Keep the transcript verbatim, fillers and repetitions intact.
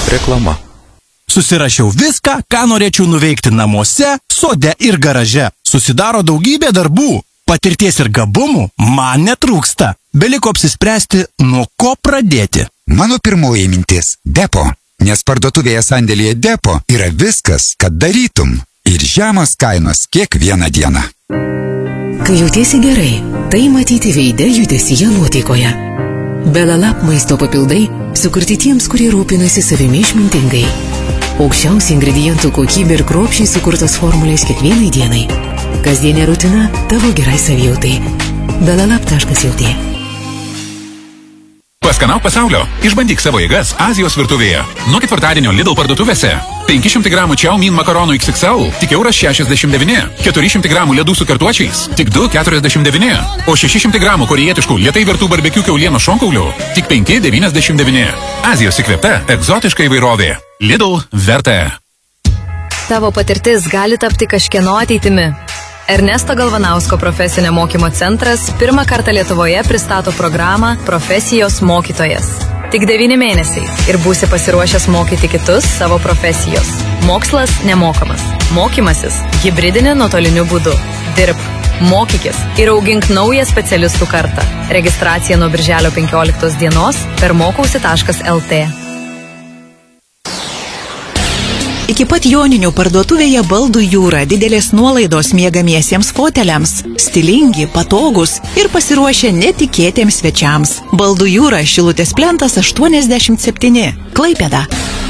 Reklama. Susirašiau viską, ką norėčiau nuveikti namuose, sode ir garaže. Susidaro daugybė darbų. Patirties ir gabumų man netrūksta. Beliko apsispręsti, nuo ko pradėti. Mano pirmoji mintis – depo. Nes parduotuvėje sandėlyje depo yra viskas, kad darytum. Ir žemos kainos kiekvieną dieną. Kai jautiesi gerai, tai matyti veide, judesyje, nuotaikoje. Belalab maisto papildai sukurti tiems, kurie rūpinasi savimi išmintingai. Aukščiausia ingredientų kokybė ir kruopščiai sukurtos formulės kiekvienai dienai. Kasdienė rutina tavo gerai savijautai. belalab taškas lt. Paskanauk pasaulio. Išbandyk savo jėgas Azijos virtuvėje. Nuo ketvirtadienio Lidl parduotuvėse. penki šimtai gramų Chow Mein makaronų iks iks el tik euras šešiasdešimt devyni. keturi šimtai gramų ledų su kartuočiais tik du keturiasdešimt devyni. O šeši šimtai gramų korėjietiškų lėtai virtų barbekių kiaulienos šonkaulių tik penki devyniasdešimt devyni. Azijos įkvėpta egzotiška įvairovė. Lidl verta. Tavo patirtis gali tapti kažkieno ateitimi. Ernesto Galvanausko profesinio mokymo centras pirmą kartą Lietuvoje pristato programą Profesijos mokytojas. Tik devyni mėnesiai ir būsi pasiruošęs mokyti kitus savo profesijos. Mokslas nemokamas. Mokymasis hibridinė nuotoliniu būdu. Dirbk, mokykis ir augink naują specialistų kartą. Registracija nuo birželio penkioliktos dienos per mokausi taškas lt. Iki pat Joninių parduotuvėje Baldų jūra didelės nuolaidos miegamiesiems foteliams. Stilingi, patogus ir pasiruošę netikėtiems svečiams. Baldų jūra, Šilutės plentas aštuoniasdešimt septyni. Klaipėda.